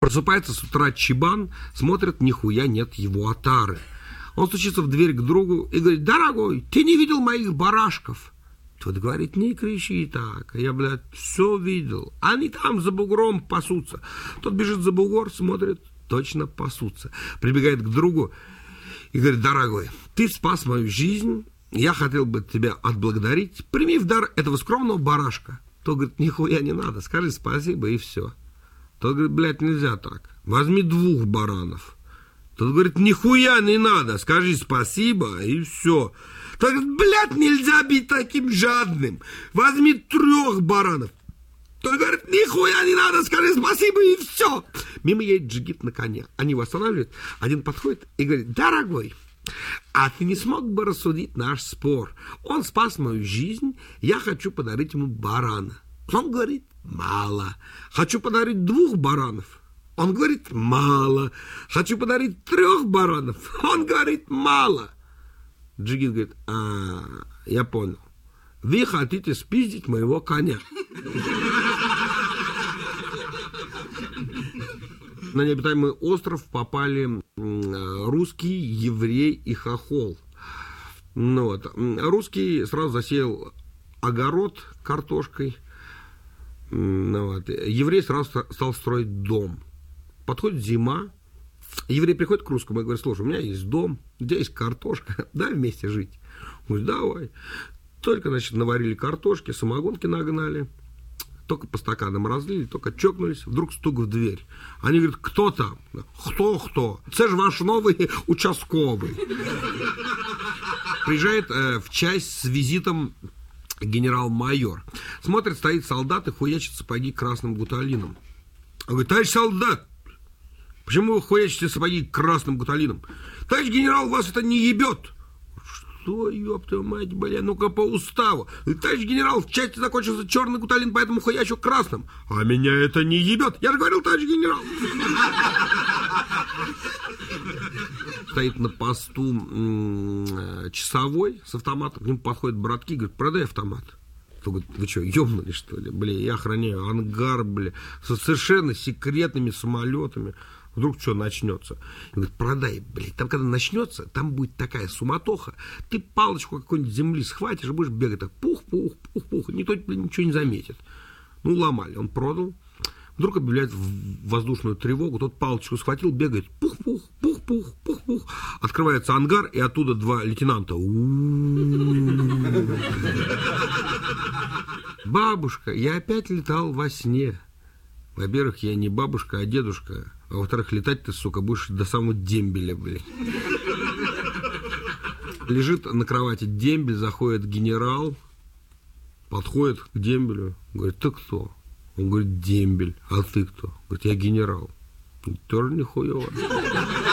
Просыпается с утра Чебан, смотрит, нихуя нет его отары. Он стучится в дверь к другу и говорит: дорогой, ты не видел моих барашков? Тот говорит: не кричи так, я, блядь, все видел. Они там за бугром пасутся. Тот бежит за бугор, смотрит, точно пасутся. Прибегает к другу и говорит: дорогой, ты спас мою жизнь, я хотел бы тебя отблагодарить. Прими в дар этого скромного барашка. Тот говорит: нихуя не надо, скажи спасибо и все. Тот говорит: блядь, нельзя так, возьми 2 баранов. Тот говорит: нихуя не надо, скажи спасибо и все. Тот говорит: блядь, нельзя быть таким жадным, возьми 3 баранов. Тот говорит: нихуя не надо, скажи спасибо и все. Мимо едет джигит на коне, они его останавливают, один подходит и говорит: дорогой, а ты не смог бы рассудить наш спор? Он спас мою жизнь, я хочу подарить ему барана. Он говорит: мало. Хочу подарить 2 баранов. Он говорит: мало. Хочу подарить 3 баранов. Он говорит: мало. Джигит говорит: я понял. Вы хотите спиздить моего коня. На необитаемый остров попали русский, еврей и хохол. Русский сразу засеял огород картошкой. Еврей сразу стал строить дом. Подходит зима. Еврей приходит к русскому и говорит: слушай, у меня есть дом, у тебя есть картошка, давай вместе жить. Он говорит: давай. Только, наварили картошки, самогонки нагнали, только по стаканам разлили, только чокнулись, вдруг стук в дверь. Они говорят: кто там? Кто? Это же ваш новый участковый. Приезжает в часть с визитом генерал-майор. Смотрит, стоит солдат и хуячит сапоги красным гуталином. Он говорит: товарищ солдат, почему вы хуячите сапоги красным гуталином? Товарищ генерал, вас это не ебет. Что, ёб твою мать, бля, ну-ка по уставу. Товарищ генерал, в части закончился черный гуталин, поэтому хуячу красным. А меня это не ебет. Я же говорил: товарищ генерал. Стоит на посту часовой с автоматом, к нему подходят братки, говорят: продай автомат. Он говорит: вы что, ёбнули, что ли? Бля, я охраняю ангар, бля, со совершенно секретными самолетами. Вдруг что начнется? Он говорит: продай, блядь, там когда начнется, там будет такая суматоха, ты палочку какой-нибудь земли схватишь и будешь бегать так, пух-пух, пух-пух, никто ничего не заметит. Ломали, он продал. Вдруг объявляет воздушную тревогу, тот палочку схватил, бегает, пух-пух, пух-пух, пух-пух. Открывается ангар, и оттуда 2 лейтенанта. Бабушка, я опять летал во сне. Во-первых, я не бабушка, а дедушка. А во-вторых, летать ты, сука, будешь до самого дембеля, блядь. Лежит на кровати дембель, заходит генерал, подходит к дембелю, говорит: ты кто? Он говорит: дембель. А ты кто? Говорит: я генерал. Тоже нихуево.